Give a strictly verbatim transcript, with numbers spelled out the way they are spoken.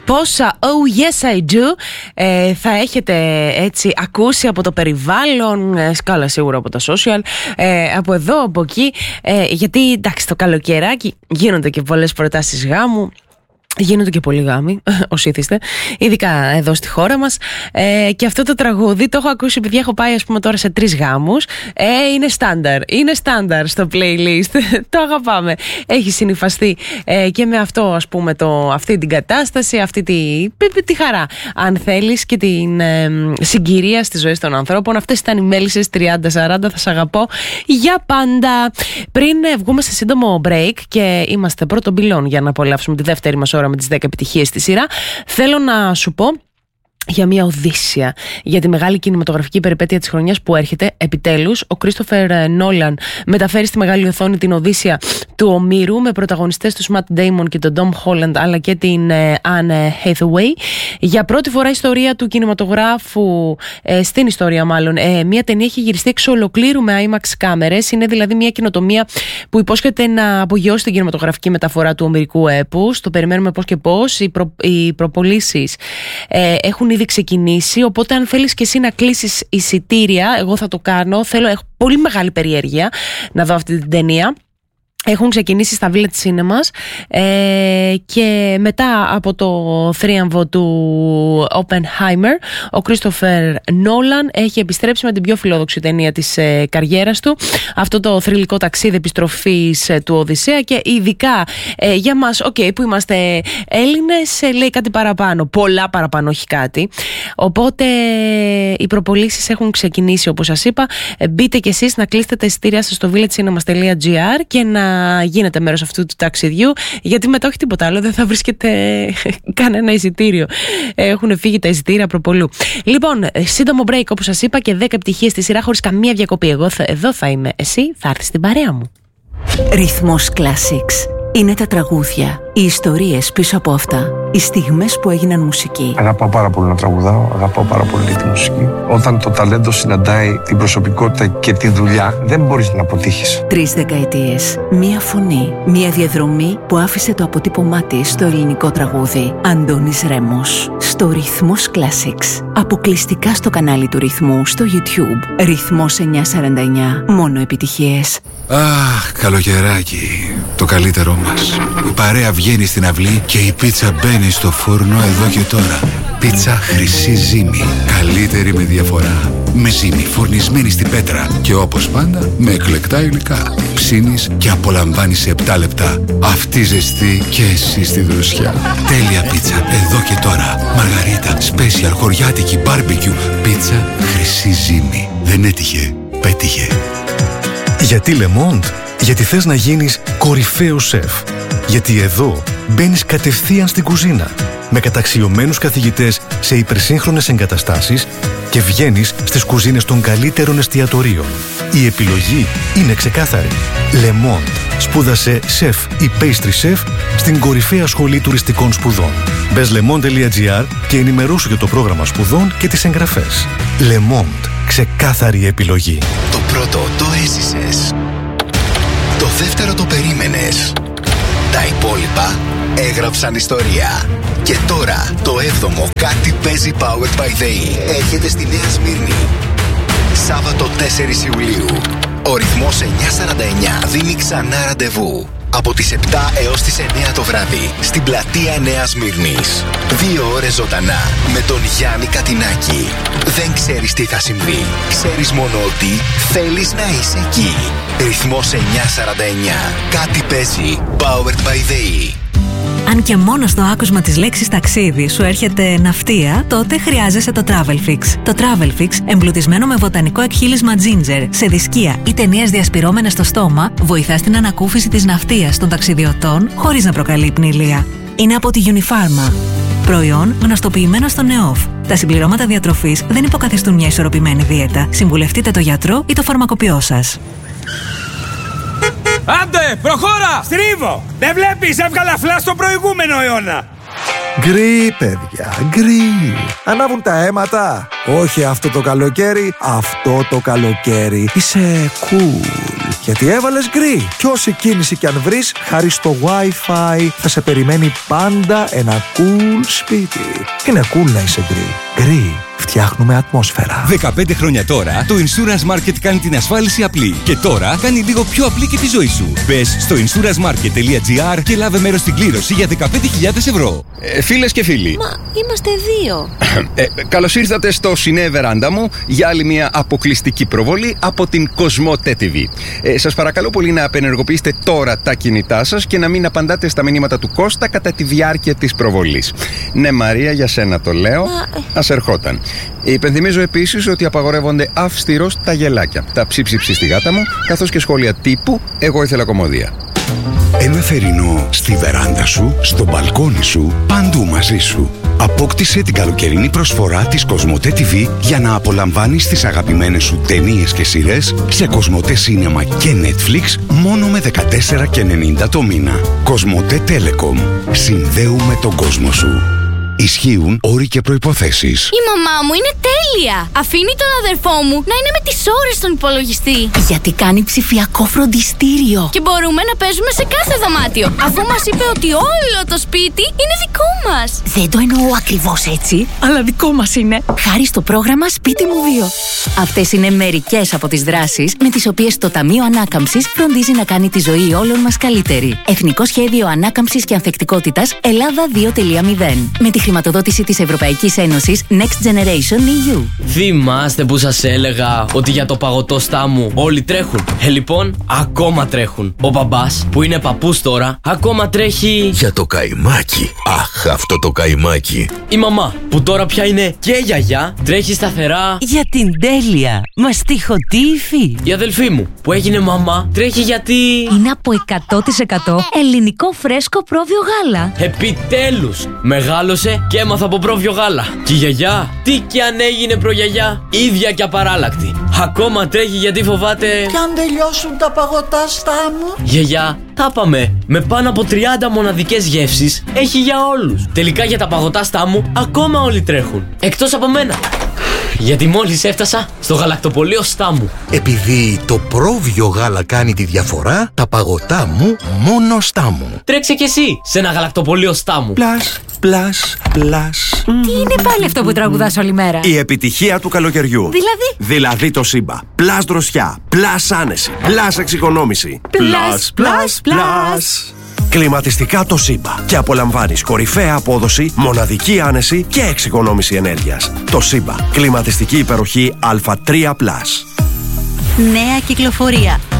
πόσα Oh yes I do ε, θα έχετε έτσι ακούσει από το περιβάλλον, ε, σκάλα σίγουρα από τα social, ε, από εδώ, από εκεί, ε, γιατί εντάξει το καλοκαιράκι γίνονται και πολλές προτάσεις γάμου. Γίνονται και πολλοί γάμοι, όσοι ήθιστε, ειδικά εδώ στη χώρα μας. Ε, και αυτό το τραγούδι το έχω ακούσει, παιδιά, έχω πάει ας πούμε τώρα σε τρεις γάμους. Ε, είναι στάνταρ, είναι στάνταρ στο playlist. Το αγαπάμε. Έχει συνυφαστεί ε, και με αυτό, ας πούμε, το, αυτή την κατάσταση, αυτή τη, τη χαρά, αν θέλεις, και την ε, συγκυρία στις ζωές των ανθρώπων. Αυτές ήταν οι μέλισσες τριάντα σαράντα. Θα σ' αγαπώ για πάντα. Πριν βγούμε σε σύντομο break και είμαστε πρώτον πυλών για να απολαύσουμε τη δεύτερη μας ώρα με τις δέκα επιτυχίες στη σειρά, θέλω να σου πω για μια οδύσσια, για τη μεγάλη κινηματογραφική περιπέτεια της χρονιάς που έρχεται. Επιτέλους, ο Κρίστοφερ Νόλαν μεταφέρει στη μεγάλη οθόνη την οδύσσια του Ομήρου με πρωταγωνιστές τους Ματ Ντέιμον και τον Ντόμ Χόλαντ, αλλά και την Anne Hathaway. Για πρώτη φορά ιστορία του κινηματογράφου, ε, στην ιστορία μάλλον, ε, μια ταινία έχει γυριστεί εξ ολοκλήρου με άιμαξ κάμερες. Είναι δηλαδή μια καινοτομία που υπόσχεται να απογειώσει την κινηματογραφική μεταφορά του ομηρικού έπους. Το περιμένουμε πώς και πώς. Οι, προ, οι προπωλήσεις ε, έχουν ήδη ξεκινήσει, οπότε αν θέλεις και εσύ να κλείσεις εισιτήρια, εγώ θα το κάνω. Θέλω, έχω πολύ μεγάλη περιέργεια να δω αυτή την ταινία. Έχουν ξεκινήσει στα Village Cinemas ε, και μετά από το θρίαμβο του Oppenheimer, ο Christopher Nolan έχει επιστρέψει με την πιο φιλόδοξη ταινία της ε, καριέρας του, αυτό το θρυλικό ταξίδι επιστροφής ε, του Οδυσσέα, και ειδικά ε, για μας, okay, που είμαστε Έλληνες, ε, λέει κάτι παραπάνω, πολλά παραπάνω, όχι κάτι. Οπότε ε, οι προπωλήσεις έχουν ξεκινήσει, όπως σας είπα. Ε, μπείτε κι εσείς να κλείσετε τα εισιτήρια σας στο villagecinema.gr και να γίνετε μέρος αυτού του ταξιδιού, γιατί μετά όχι τίποτα άλλο, δεν θα βρίσκετε κανένα εισιτήριο. Έχουν φύγει τα εισιτήρια προπολού. Λοιπόν, σύντομο break όπως σας είπα και δέκα επιτυχίες στη σειρά χωρίς καμία διακοπή. Εγώ θα, εδώ θα είμαι. Εσύ θα έρθεις στην παρέα μου. Ρυθμός Classics. Είναι τα τραγούδια, οι ιστορίες πίσω από αυτά, οι στιγμές που έγιναν μουσική. Αγαπάω πάρα πολύ να τραγουδάω, αγαπάω πάρα πολύ τη μουσική. Όταν το ταλέντο συναντάει την προσωπικότητα και τη δουλειά, δεν μπορείς να αποτύχεις. Τρεις δεκαετίες, μία φωνή, μία διαδρομή που άφησε το αποτύπωμά της στο ελληνικό τραγούδι. Αντώνης Ρέμος, στο Ρυθμός Classics. Αποκλειστικά στο κανάλι του Ρυθμού στο YouTube. Ρυθμός εννιακόσια σαράντα εννιά, μόνο επιτυχίες. Αχ, καλοκαιράκι, το καλύτερό μας. Η παρέα βγαίνει στην αυλή και η πίτσα μπαίνει στο φούρνο εδώ και τώρα. Πίτσα Χρυσή Ζύμη, καλύτερη με διαφορά. Με ζύμη φουρνισμένη στην πέτρα και όπως πάντα με εκλεκτά υλικά. Ψήνεις και απολαμβάνεις σε επτά λεπτά. Αυτή ζεστή και εσύ στη δροσιά. Τέλεια πίτσα εδώ και τώρα. Μαργαρίτα, σπέσιαλ, χωριάτικη, μπάρμπεκιου. Πίτσα Χρυσή Ζύμη. Δεν έτυχε, πέτυχε. Γιατί Le Monde? Γιατί θες να γίνεις κορυφαίος σεφ. Γιατί εδώ μπαίνεις κατευθείαν στην κουζίνα με καταξιωμένους καθηγητές σε υπερσύγχρονες εγκαταστάσεις και βγαίνεις στις κουζίνες των καλύτερων εστιατορίων. Η επιλογή είναι ξεκάθαρη. Le Monde. Σπούδασε σεφ ή pastry chef στην κορυφαία σχολή τουριστικών σπουδών. Μπες lemond τελεία gr και ενημερώσου για το πρόγραμμα σπουδών και τις εγγραφές. Le Monde. Ξεκάθαρη επιλογή. Το πρώτο το έζησες. Το δεύτερο το περίμενες. Τα υπόλοιπα έγραψαν ιστορία. Και τώρα το έβδομο κάτι παίζει Powered by ΔΕΗ έρχεται στη Νέα Σμύρνη. Σάββατο τέσσερις Ιουλίου. Ο Ρυθμός εννιακόσια σαράντα εννιά δίνει ξανά ραντεβού. Από τις επτά έως τις εννιά το βράδυ στην πλατεία Νέας Σμύρνης. Δύο ώρες ζωντανά με τον Γιάννη Κατινάκη. Δεν ξέρεις τι θα συμβεί. Ξέρεις μόνο ότι θέλεις να είσαι εκεί. Ρυθμός εννιακόσια σαράντα εννιά. Κάτι παίζει. Powered by ΔΕΗ. Αν και μόνο στο άκουσμα της λέξης ταξίδι σου έρχεται ναυτία, τότε χρειάζεσαι το Travelfix. Το Travelfix, εμπλουτισμένο με βοτανικό εκχύλισμα ginger, σε δισκία ή ταινίες διασπυρώμενες στο στόμα, βοηθά στην ανακούφιση της ναυτίας των ταξιδιωτών χωρίς να προκαλεί πνηλεία. Είναι από τη Unifarma. Προϊόν γνωστοποιημένο στο ΝΕΟΦ. Τα συμπληρώματα διατροφής δεν υποκαθιστούν μια ισορροπημένη δίαιτα. Συμβουλευτείτε το γιατρό ή το φαρμακοποιό σας. Άντε, προχώρα! Στρίβω! Δεν βλέπεις, έβγαλα φλα στο προηγούμενο αιώνα! Γκρι, παιδιά, γκρι. Ανάβουν τα αίματα. Όχι αυτό το καλοκαίρι, αυτό το καλοκαίρι. Είσαι cool. Γιατί έβαλες γκρι. Κι όση κίνηση κι αν βρεις, χάρη στο Wi-Fi θα σε περιμένει πάντα ένα cool σπίτι. Είναι cool να είσαι γκρι. Γκρι. Φτιάχνουμε ατμόσφαιρα. δεκαπέντε χρόνια τώρα, το Insurance Market κάνει την ασφάλιση απλή. Και τώρα κάνει λίγο πιο απλή και τη ζωή σου. Μπες στο insurance market τελεία gr και λάβε μέρος στην κλήρωση για δεκαπέντε χιλιάδες ευρώ. Ε, φίλες και φίλοι. Μα είμαστε δύο. Ε, καλώς ήρθατε στο Σινέ Βεράντα μου για άλλη μια αποκλειστική προβολή από την Κοσμοτέ τι βι. Ε, σας παρακαλώ πολύ να απενεργοποιήσετε τώρα τα κινητά σας και να μην απαντάτε στα μηνύματα του Κώστα κατά τη διάρκεια της προβολής. Ναι, Μαρία, για σένα το λέω. Μα... Ας ερχόταν. Υπενθυμίζω επίσης ότι απαγορεύονται αυστηρώς τα γελάκια, τα ψίψιψη στη γάτα μου, καθώς και σχόλια τύπου «Εγώ ήθελα κομμωδία». Ένα θερινό στη βεράντα σου, στο μπαλκόνι σου, παντού μαζί σου. Απόκτησε την καλοκαιρινή προσφορά της Κοσμοτέ τι βι για να απολαμβάνεις τις αγαπημένες σου ταινίες και σειρές σε Κοσμοτέ Σίνεμα και Netflix μόνο με δεκατέσσερα και ενενήντα το μήνα. Κοσμοτέ Telecom. Συνδέουμε τον κόσμο σου. Ισχύουν όροι και προϋποθέσεις. Η μαμά μου είναι τέλεια. Αφήνει τον αδερφό μου να είναι με τις ώρες στον υπολογιστή. Γιατί κάνει ψηφιακό φροντιστήριο. Και μπορούμε να παίζουμε σε κάθε δωμάτιο, αφού μας είπε ότι όλο το σπίτι είναι δικό μας. Δεν το εννοώ ακριβώς έτσι, αλλά δικό μας είναι. Χάρη στο πρόγραμμα Σπίτι μου δύο. Αυτές είναι μερικές από τις δράσεις με τις οποίες το Ταμείο Ανάκαμψης φροντίζει να κάνει τη ζωή όλων μας καλύτερη. Εθνικό Σχέδιο Ανάκαμψης και Ανθεκτικότητας Ελλάδα δύο τελεία μηδέν. Με τη χρηματοδότηση της Ευρωπαϊκής Ένωσης Next Generation ι γιου. Θυμάστε που σας έλεγα ότι για το παγωτό στάμου όλοι τρέχουν? Ε, λοιπόν, ακόμα τρέχουν. Ο μπαμπάς, που είναι παππούς τώρα, ακόμα τρέχει... Για το καϊμάκι. Αχ, αυτό το καϊμάκι. Η μαμά, που τώρα πια είναι και γιαγιά, τρέχει σταθερά... Για την τέλεια. Μαστιχοτήφη. Η αδελφή μου, που έγινε μαμά, τρέχει γιατί... Είναι από εκατό τοις εκατό ελληνικό φρέσκο πρόβιο γάλα. Επιτέλους, μεγάλωσε και έμαθα από πρόβιο γάλα. Και η γιαγιά, τι κι αν έγινε προγιαγιά, ίδια και απαράλλακτη. Ακόμα τρέχει γιατί φοβάται... Κι αν τελειώσουν τα παγωτά στάμου. Γιαγιά, τα πάμε. Με πάνω από τριάντα μοναδικές γεύσεις έχει για όλους. Τελικά για τα παγωτά στάμου ακόμα όλοι τρέχουν. Εκτός από μένα. Γιατί μόλις έφτασα στο γαλακτοπωλείο Στάμου. Επειδή το πρόβιο γάλα κάνει τη διαφορά, τα παγωτά μου μόνο Στάμου. Τρέξε κι εσύ σε ένα γαλακτοπωλείο Στάμου. Πλάς, πλάς, πλάς. Τι είναι πάλι αυτό που τραγουδάς όλη μέρα? Η επιτυχία του καλοκαιριού. Δηλαδή? Δηλαδή το Σύμπα. Πλάς δροσιά, πλάς άνεση, πλάς εξοικονόμηση. Πλάς, πλάς, πλάς. Κλιματιστικά το Σύμπα και απολαμβάνεις κορυφαία απόδοση, μοναδική άνεση και εξοικονόμηση ενέργειας. Το Σύμπα. Κλιματιστική υπεροχή Α τρία πλας. Νέα κυκλοφορία.